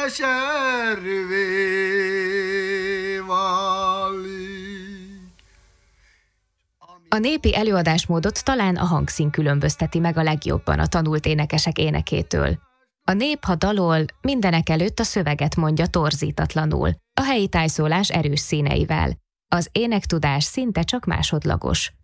keservé válik. A népi előadásmódot talán a hangszín különbözteti meg a legjobban a tanult énekesek énekétől. A nép, ha dalol, mindenek előtt a szöveget mondja torzítatlanul, a helyi tájszólás erős színeivel. Az énektudás szinte csak másodlagos.